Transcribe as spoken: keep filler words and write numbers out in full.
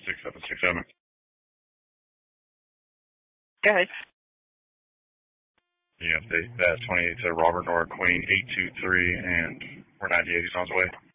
six seven six seven. Go ahead. Yeah, they, that twenty-eight to Robert Nora Queen eight two three, and we're ninety-eight on its way.